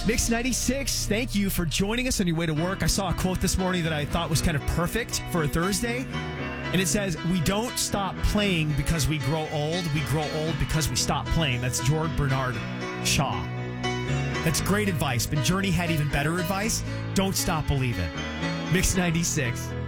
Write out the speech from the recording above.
Mix 96, thank you for joining us on your way to work. I saw a quote this morning that I thought was kind of perfect for a Thursday. And it says, we don't stop playing because we grow old. We grow old because we stop playing. That's George Bernard Shaw. That's great advice. But Journey had even better advice. Don't stop believing. Mix 96.